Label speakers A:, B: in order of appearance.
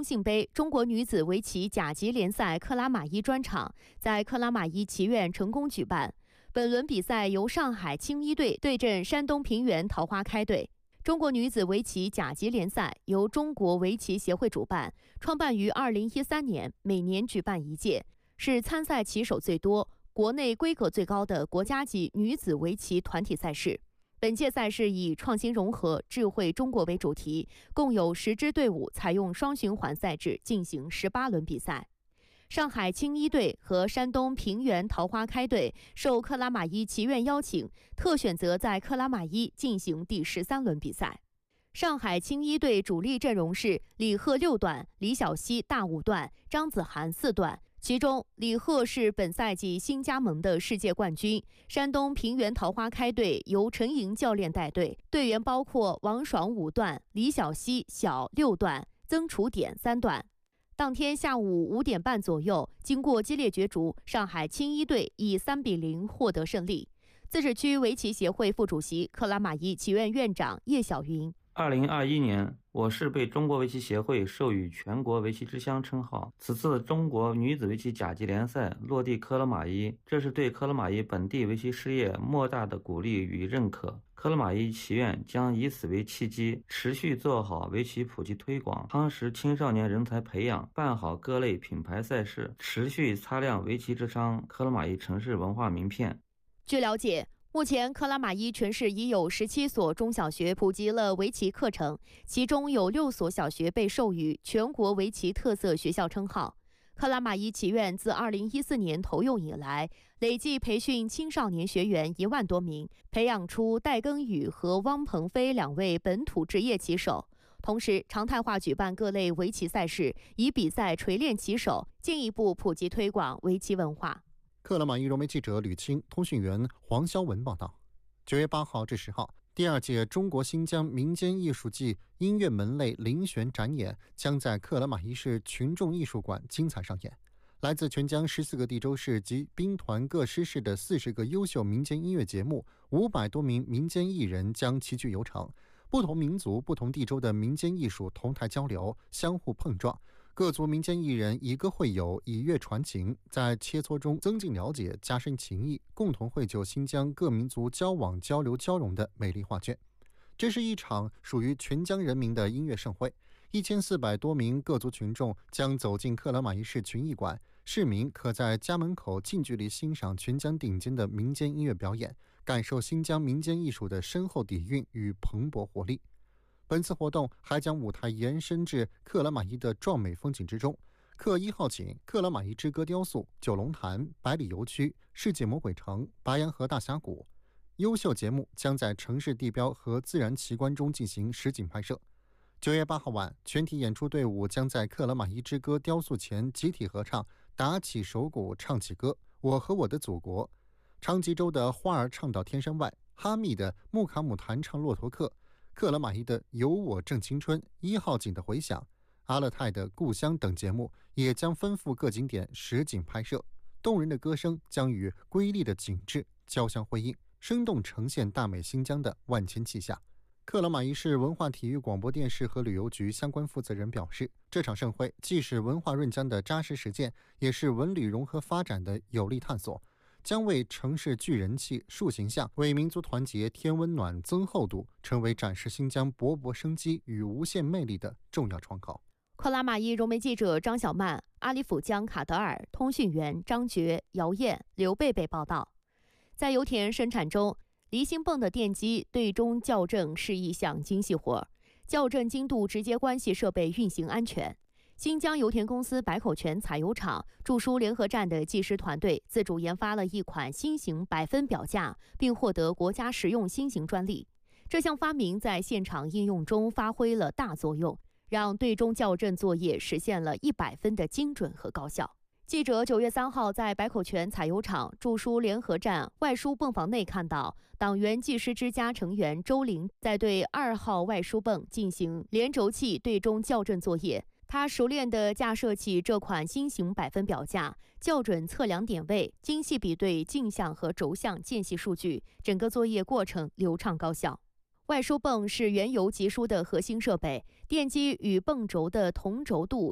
A: 中信杯中国女子围棋甲级联赛克拉玛依专场在克拉玛依棋院成功举办。本轮比赛由上海青衣队对阵山东平原桃花开队。中国女子围棋甲级联赛由中国围棋协会主办，创办于2013年，每年举办一届，是参赛棋手最多、国内规格最高的国家级女子围棋团体赛事。本届赛事以创新融合、智慧中国为主题，共有10支队伍采用双循环赛制进行18轮比赛。上海青衣队和山东平原桃花开队受克拉玛依棋院邀请，特选择在克拉玛依进行第13轮比赛。上海青衣队主力阵容是李贺6段、李晓溪大5段、张子涵4段。其中，李贺是本赛季新加盟的世界冠军。山东平原桃花开队由陈莹教练带队，队员包括王爽5段、李晓溪小6段、曾楚典3段。当天下午5点半左右，经过激烈角逐，上海青衣队以3-0获得胜利。自治区围棋协会副主席、克拉玛依棋院院长叶晓云
B: ：2021年，我市被中国围棋协会授予全国围棋之乡称号。此次中国女子围棋甲级联赛落地克拉玛依，这是对克拉玛依本地围棋事业莫大的鼓励与认可。克拉玛依棋院将以此为契机，持续做好围棋普及推广，夯实青少年人才培养，办好各类品牌赛事，持续擦亮围棋之乡克拉玛依城市文化名片。
A: 据了解，目前克拉玛依全市已有17所中小学普及了围棋课程，其中有6所小学被授予全国围棋特色学校称号。克拉玛依棋院自2014年投用以来，累计培训青少年学员1万多名，培养出戴耕宇和汪鹏飞2位本土职业棋手。同时，常态化举办各类围棋赛事，以比赛锤炼棋手，进一步普及推广围棋文化。
C: 克拉玛依融媒记者吕清，通讯员黄肖文报道。9月8号至10号，第2届中国新疆民间艺术季音乐门类遴选展演将在克拉玛依市群众艺术馆精彩上演。来自全疆14个地州市及兵团各师市的40个优秀民间音乐节目，500多名民间艺人将齐聚游场。不同民族、不同地州的民间艺术同台交流，相互碰撞。各族民间艺人以歌会友，以乐传情，在切磋中增进了解，加深情谊，共同绘就新疆各民族交往、交流、交融的美丽画卷。这是一场属于全疆人民的音乐盛会，1400多名各族群众将走进克拉玛依市群艺馆，市民可在家门口近距离欣赏全疆顶尖的民间音乐表演，感受新疆民间艺术的深厚底蕴与蓬勃活力。本次活动还将舞台延伸至克拉玛依的壮美风景之中，克1号景、克拉玛依之歌雕塑、九龙潭、百里游区、世界魔鬼城、白洋河大峡谷。优秀节目将在城市地标和自然奇观中进行实景拍摄。9月8号晚，全体演出队伍将在克拉玛依之歌雕塑前集体合唱，打起手鼓，唱起歌，我和我的祖国。昌吉州的花儿唱到天山外，哈密的木卡姆弹唱骆驼客，克拉玛依的有我正青春、1号景的回响，阿勒泰的故乡等节目也将吩咐各景点实景拍摄，动人的歌声将与瑰丽的景致交相辉映，生动呈现大美新疆的万千气象。克拉玛依市文化体育广播电视和旅游局相关负责人表示，这场盛会既是文化润疆的扎实实践，也是文旅融合发展的有力探索，将为城市聚人气、树形象，为民族团结添温暖、增厚度，成为展示新疆勃勃生机与无限魅力的重要窗口。
A: 克拉玛依融媒记者张小曼、阿里府江卡德尔，通讯员张觉、姚燕、刘贝贝报道。在油田生产中，离心泵的电机对中校正是一项精细活，校正精度直接关系设备运行安全。新疆油田公司白口泉采油厂驻苏联合站的技师团队自主研发了一款新型100分表架，并获得国家实用新型专利。这项发明在现场应用中发挥了大作用，让对中校正作业实现了100分的精准和高效。记者9月3号在白口泉采油厂驻苏联合站外输泵房内看到，党员技师之家成员周玲在对2号外输泵进行连轴器对中校正作业。他熟练地架设起这款新型100分表架，校准测量点位，精细比对镜像和轴向间隙数据，整个作业过程流畅高效。外输泵是原油集输的核心设备，电机与泵轴的同轴度